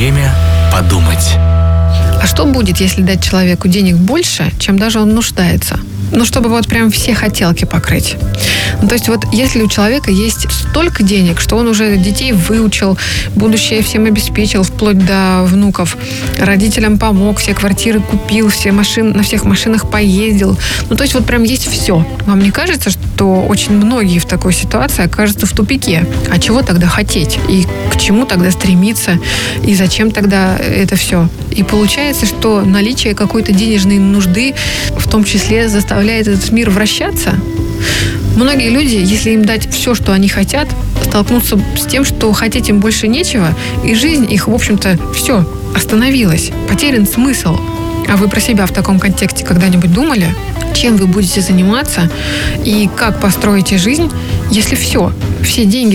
Время подумать. А что будет, если дать человеку денег больше, чем даже он нуждается? Чтобы вот прям все хотелки покрыть. То есть вот если у человека есть столько денег, что он уже детей выучил, будущее всем обеспечил, вплоть до внуков, родителям помог, все квартиры купил, на всех машинах поездил. То есть вот прям есть все. Вам не кажется, что очень многие в такой ситуации окажутся в тупике? А чего тогда хотеть? И к чему тогда стремиться? И зачем тогда это все? И получается, что наличие какой-то денежной нужды в том числе заставляет этот мир вращаться. Многие люди, если им дать все, что они хотят, столкнутся с тем, что хотеть им больше нечего, и жизнь их, в общем-то, все, остановилась, потерян смысл. А вы про себя в таком контексте когда-нибудь думали? Чем вы будете заниматься и как построите жизнь, если все деньги,